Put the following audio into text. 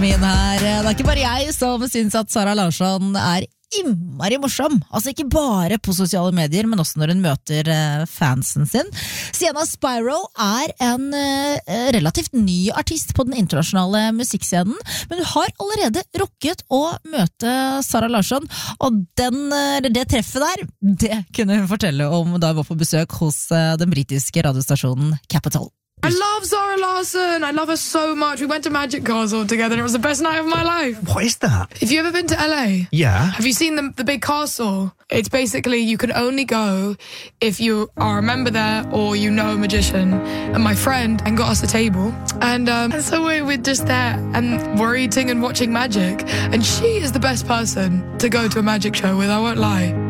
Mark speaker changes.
Speaker 1: min her. Det er ikke bare jeg som synes at Sara Larsson er innmari morsom. Altså ikke bare på sosiale medier, men også når hun møter fansen sin. Sienna Spyro er en relativt ny artist på den internasjonale musikkscenen, men hun har allerede rukket å møte Sara Larsson, og det treffet der, det kunne hun fortelle om da hun var på besøk hos den britiske radiostasjonen Capital.
Speaker 2: I love Zara Larsson. I love her so much. We went to Magic Castle together and it was the best night of my life.
Speaker 3: What is that?
Speaker 2: Have you ever been to LA?
Speaker 3: Yeah.
Speaker 2: Have you seen the big castle? It's basically you can only go if you are a member there or you know a magician. And my friend got us a table. And so we're just there and we're eating and watching magic. And she is the best person to go to a magic show with, I won't lie.